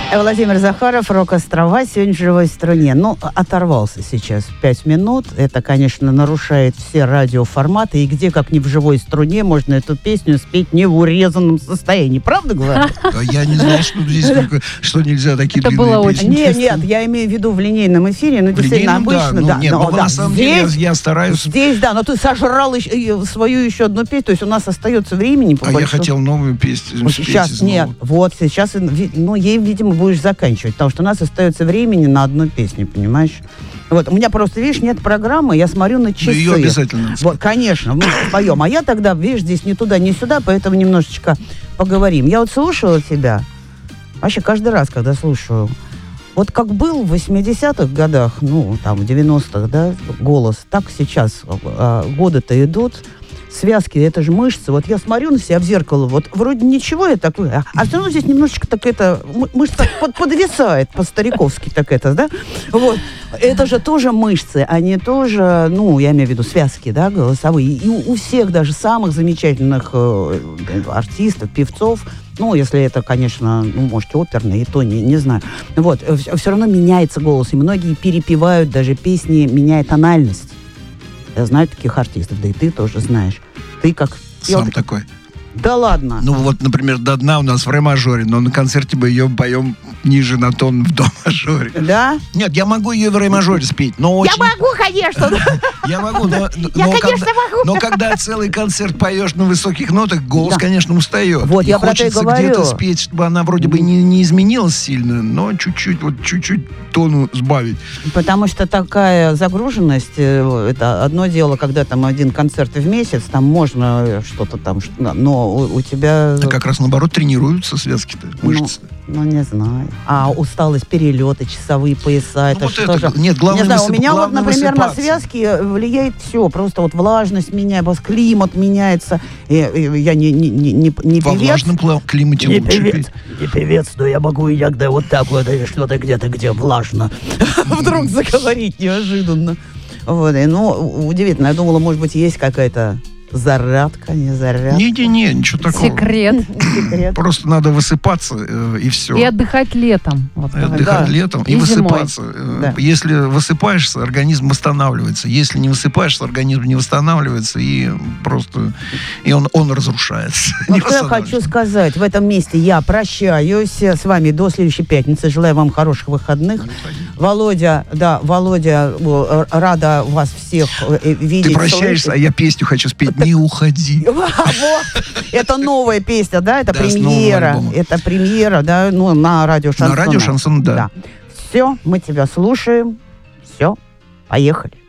Владимир Захаров, «Рок-острова», сегодня в живой струне. Ну, оторвался сейчас 5 минут. Это, конечно, нарушает все радиоформаты. И где, как не в живой струне, можно эту песню спеть не в урезанном состоянии. Правда, говорю? Я не знал, что здесь что нельзя такие длинные песни. Нет, я имею в виду в линейном эфире. Ну, действительно, обычно, да. Нет, но на самом деле я стараюсь... Здесь, да, но ты сожрал свою еще одну песню. То есть у нас остается времени. Я хотел новую песню спеть. Сейчас, нет, вот, сейчас, ну, ей, видимо, будешь заканчивать, потому что у нас остается времени на одну песню, понимаешь? Вот, у меня просто, видишь, нет программы, я смотрю на часы. Ее обязательно. Вот, конечно, мы споем. А я тогда, видишь, здесь ни туда, ни сюда, поэтому немножечко поговорим. Я вот слушала тебя, вообще каждый раз, когда слушаю, вот как был в 80-х годах, ну, там, в 90-х, да, голос, так сейчас годы-то идут, связки, это же мышцы. Вот я смотрю на себя в зеркало, вот вроде ничего я такой, а все равно здесь немножечко так это, мышца подвисает по-стариковски так это, да? Вот. Это же тоже мышцы, они тоже, ну, я имею в виду связки, да, голосовые. И у всех даже самых замечательных артистов, певцов, ну, если это, конечно, ну, может, оперный, и то не знаю. Вот, все равно меняется голос, и многие перепевают даже песни, меняя тональность. Я знаю таких артистов, да и ты тоже знаешь. Ты как... Сам такой. Да ладно. Ну вот, например, «До дна» у нас в ре-мажоре, но на концерте мы ее поем ниже на тон в до-мажоре. Да? Нет, я могу ее в ре-мажоре спеть, но очень... Я могу, конечно. Я могу, но... Я, конечно, могу. Но когда целый концерт поешь на высоких нотах, голос, конечно, устает. Вот, я про это и говорю. Хочется где-то спеть, чтобы она вроде бы не изменилась сильно, но чуть-чуть тону сбавить. Потому что такая загруженность, это одно дело, когда там один концерт в месяц, там можно что-то там, но у тебя... А как раз наоборот тренируются связки-то, мышцы. Ну, не знаю. А усталость, перелеты, часовые пояса, это вот что это, же? нет, главное, не знаю, у меня вот, например, на высыпаться. связки влияет все. Просто вот влажность меняется, климат меняется. Я не Во певец. влажном климате Не лучше певец, петь. не певец, но я могу иногда вот так вот, что-то где-то, где влажно. Вдруг заговорить неожиданно. Вот, и, ну, удивительно. Я думала, может быть, есть какая-то зарядка, не зарядка. Не, ничего такого. Секрет. Просто надо высыпаться, и все. И отдыхать летом. Вот, Отдыхать летом и высыпаться. Да. Если высыпаешься, организм восстанавливается. Если не высыпаешься, организм не восстанавливается, и просто он разрушается. Вот что я хочу сказать. В этом месте я прощаюсь с вами до следующей пятницы. Желаю вам хороших выходных. Володя, рада вас всех видеть. Ты прощаешься, а я песню хочу спеть. Не уходи. Вот. Это новая песня, да? Это Да, с премьера. нового альбома. Это премьера, да? Ну, на радио «Шансон». На радио «Шансон», да. Все, мы тебя слушаем. Все, поехали.